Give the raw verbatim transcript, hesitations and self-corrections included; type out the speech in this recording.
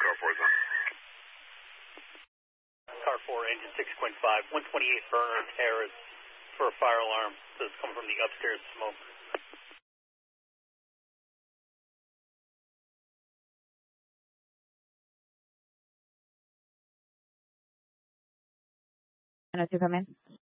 car four is on. Car four, engine six point five, one twenty-eight burner Terrace for a fire alarm. This is coming from the upstairs smoke. And as you come in.